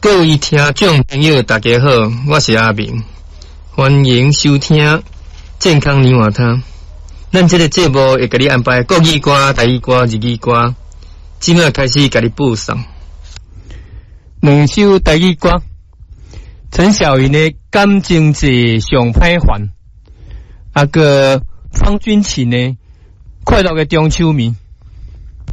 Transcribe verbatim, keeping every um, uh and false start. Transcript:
各位听众朋友，大家好，我是阿明，欢迎收听健康年华汤。咱这个节目会给你安排国语歌、台语歌、日语歌，即马开始给你播送。两首台语歌，陈小云的《感情是上歹烦》，啊个方君琴的《快乐的中秋暝》。